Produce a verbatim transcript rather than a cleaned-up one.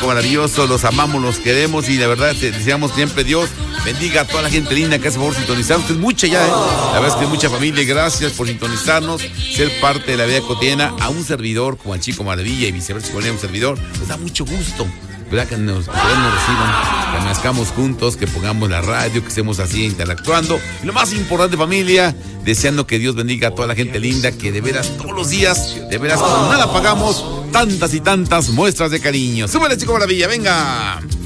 Chico maravilloso, los amamos, los queremos y la verdad deseamos siempre Dios bendiga a toda la gente linda que hace favor sintonizarnos. Es mucha ya, ¿eh? La verdad es que es mucha familia. Gracias por sintonizarnos, ser parte de la vida cotidiana. A un servidor como al Chico Maravilla y viceversa, con un servidor, nos da mucho gusto, ¿verdad? Que nos, que nos reciban, que nazcamos juntos, que pongamos la radio, que estemos así interactuando. Y lo más importante, familia, deseando que Dios bendiga a toda la gente linda, que de veras todos los días, de veras con nada pagamos tantas y tantas muestras de cariño. ¡Súbele, Chico Maravilla! ¡Venga!